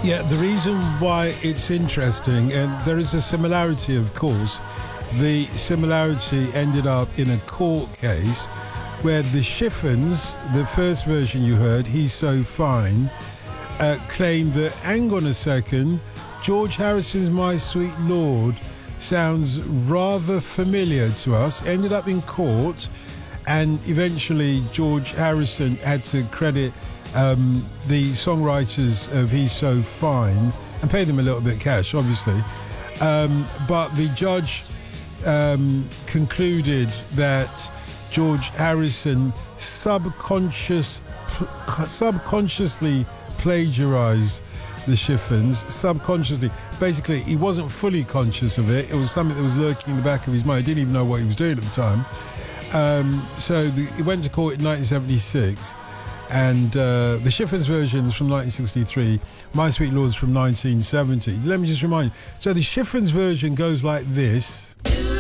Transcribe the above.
Yeah, the reason why it's interesting, and there is a similarity, of course. The similarity ended up in a court case where the Chiffons, the first version you heard, He's So Fine, claimed that, hang on a second, George Harrison's My Sweet Lord sounds rather familiar to us. Ended up in court, and eventually George Harrison had to credit the songwriters of He's So Fine and pay them a little bit cash, obviously. But the judge concluded that George Harrison subconsciously plagiarized the Chiffons, subconsciously. Basically, he wasn't fully conscious of it. It was something that was lurking in the back of his mind. He didn't even know what he was doing at the time. He went to court in 1976, and the Chiffons version is from 1963. My Sweet Lord's from 1970. Let me just remind you. So the Chiffons version goes like this.